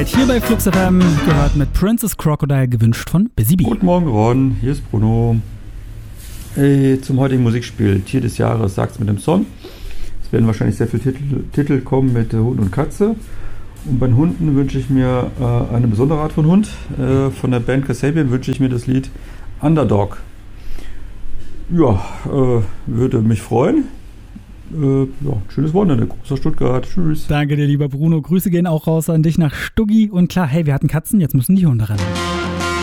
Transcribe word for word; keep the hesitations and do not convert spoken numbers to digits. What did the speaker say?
Zeit hier bei Flux F M, gehört mit Princess Crocodile, gewünscht von Busy Bee. Guten Morgen, Ron, hier ist Bruno. Hey, zum heutigen Musikspiel, Tier des Jahres, sagt's mit dem Song. Es werden wahrscheinlich sehr viele Titel, Titel kommen mit äh, Hund und Katze. Und bei den Hunden wünsche ich mir äh, eine besondere Art von Hund. Äh, von der Band Kasabian wünsche ich mir das Lied Underdog. Ja, äh, würde mich freuen. Äh, ja, schönes Wochenende. Gruß aus Stuttgart. Tschüss. Danke dir, lieber Bruno. Grüße gehen auch raus an dich nach Stuggi. Und klar, hey, wir hatten Katzen, jetzt müssen die Hunde rennen.